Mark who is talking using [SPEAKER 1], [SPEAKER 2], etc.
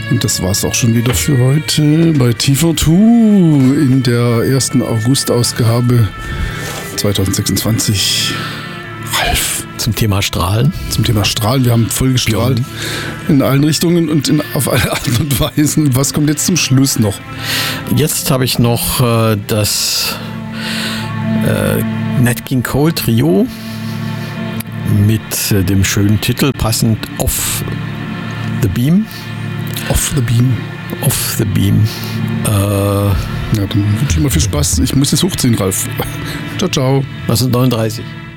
[SPEAKER 1] Und das war's auch schon wieder für heute bei TV2 in der ersten August-Ausgabe 2026. Ralf.
[SPEAKER 2] Zum Thema Strahlen.
[SPEAKER 1] Zum Thema Strahlen. Wir haben voll gestrahlt in allen Richtungen und auf alle Arten und Weisen. Was kommt jetzt zum Schluss noch?
[SPEAKER 2] Jetzt habe ich noch das Nat King Cole Trio mit dem schönen Titel, passend Off the Beam.
[SPEAKER 1] Off the Beam.
[SPEAKER 2] Off the Beam.
[SPEAKER 1] Ja, dann wünsche ich mal viel Spaß. Ich muss jetzt hochziehen, Ralf. Ciao, ciao.
[SPEAKER 2] 1939.